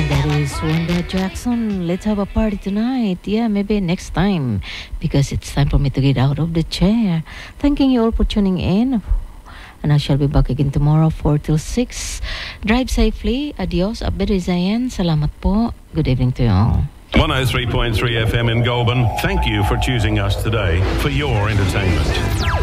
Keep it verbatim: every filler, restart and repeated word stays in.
That is Wanda Jackson. Let's have a party tonight. Yeah, maybe next time. Because it's time for me to get out of the chair. Thanking you all for tuning in. And I shall be back again tomorrow, four till six. Drive safely. Adios. Aberizayan. Salamat po. Good evening to you all. one oh three point three F M in Goulburn. Thank you for choosing us today for your entertainment.